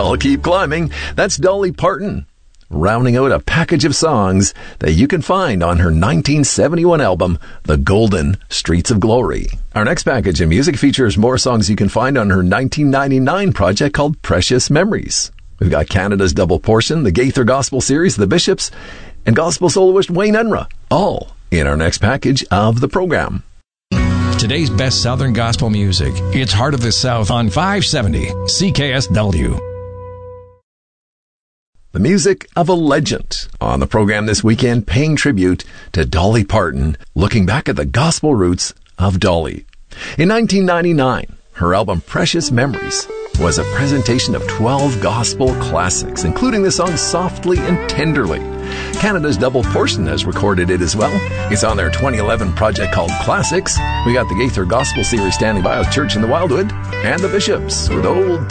I'll keep climbing. That's Dolly Parton, rounding out a package of songs that you can find on her 1971 album, The Golden Streets of Glory. Our next package of music features more songs you can find on her 1999 project called Precious Memories. We've got Canada's Double Portion, the Gaither Gospel Series, The Bishops, and gospel soloist Wayne Unruh, all in our next package of the program. Today's best Southern gospel music. It's Heart of the South on 570 CKSW. The music of a legend on the program this weekend, paying tribute to Dolly Parton, looking back at the gospel roots of Dolly. In 1999, her album Precious Memories was a presentation of 12 gospel classics, including the song Softly and Tenderly. Canada's Double Portion has recorded it as well. It's on their 2011 project called Classics. We got the Gaither Gospel Series standing by with Church in the Wildwood, and the Bishops with Old